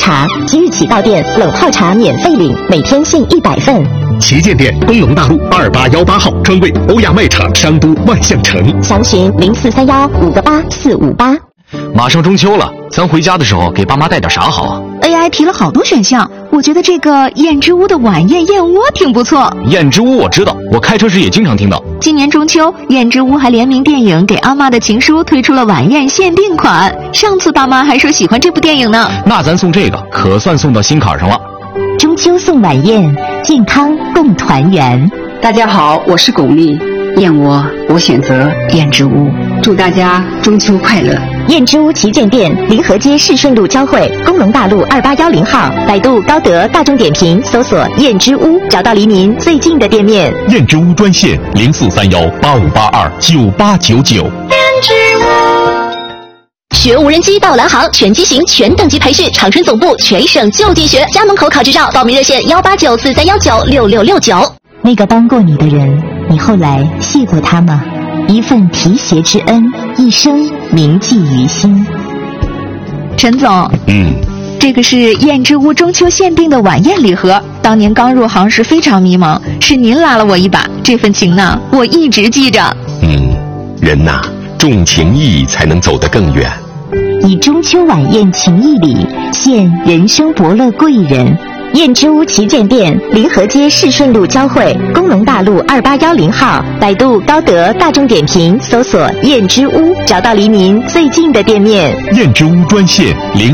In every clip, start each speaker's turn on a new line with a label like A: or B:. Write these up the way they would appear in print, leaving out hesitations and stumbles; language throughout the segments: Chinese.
A: 茶，即日起到店冷泡茶免费领，每天限100份。
B: 旗舰店工农大路2818号，专柜欧亚卖场商都万象城，
A: 详询0431-58458。
C: 马上中秋了，咱回家的时候给爸妈带点啥好啊？
D: AI 提了好多选项，我觉得这个燕之屋的晚宴燕窝挺不错。
C: 燕之屋我知道，我开车时也经常听到。
D: 今年中秋，燕之屋还联名电影《给阿妈的情书》推出了晚宴限定款。上次爸妈还说喜欢这部电影呢。
C: 那咱送这个可算送到心坎上了。
A: 中秋送晚宴，健康共团圆。
E: 大家好，我是巩俐，燕窝我选择燕之屋，祝大家中秋快乐。
A: 燕之屋旗舰店临河街市顺路交汇，工农大路2810号，百度、高德、大众点评搜索燕之屋，找到离您最近的店面。
B: 燕之屋专线043185829899。燕之屋。
A: 学无人机到蓝行，全机型全等级培训，长春总部全省就地学，家门口考执照，报名热线18943196669。那个帮过你的人，你后来谢过他吗？一份提携之恩，一生铭记于心。
D: 陈总，这个是燕之屋中秋限定的晚宴礼盒，当年刚入行时非常迷茫，是您拉了我一把，这份情呢，我一直记着。
B: 人呐，重情义才能走得更远。
A: 以中秋晚宴情谊礼，献人生伯乐贵人。燕之屋旗舰店临河街市顺路交汇，工农大路2810号，百度、高德、大众点评搜索燕之屋，找到离您最近的店面。
B: 燕之屋专线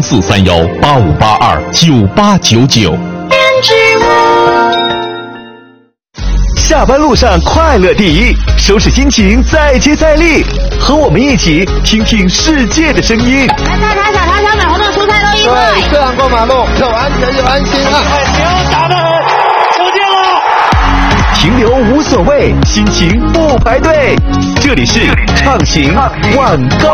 B: 043185829899。燕之屋。下班路上快乐第一，收拾心情再接再厉，和我们一起听听世界的声音。
F: 来大茶小茶小买红豆蔬菜都1块。
G: 对，这样过马路又安全又安心啊！
F: 牛打得很，球进了。
B: 停留无所谓，心情不排队。这里是畅行晚高